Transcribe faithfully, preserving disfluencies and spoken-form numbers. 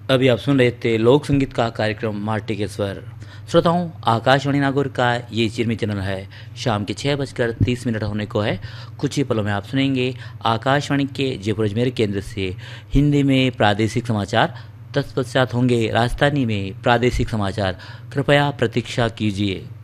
अभी आप सुन रहे थे लोक संगीत का कार्यक्रम माटी के स्वर। श्रोताओं, आकाशवाणी नागौर का ये चिरमी चैनल है। शाम के छः बजकर तीस मिनट होने को है। कुछ ही पलों में आप सुनेंगे आकाशवाणी के जयपुर अजमेर केंद्र से हिंदी में प्रादेशिक समाचार। तत्पश्चात होंगे राजधानी में प्रादेशिक समाचार। कृपया प्रतीक्षा कीजिए।